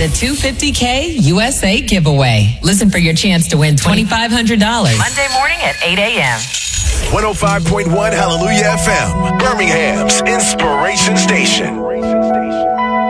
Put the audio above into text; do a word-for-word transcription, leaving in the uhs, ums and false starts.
The two hundred fifty K U S A giveaway. Listen for your chance to win twenty-five hundred dollars. Monday morning at eight a.m. one oh five point one Hallelujah F M, Birmingham's Inspiration Station.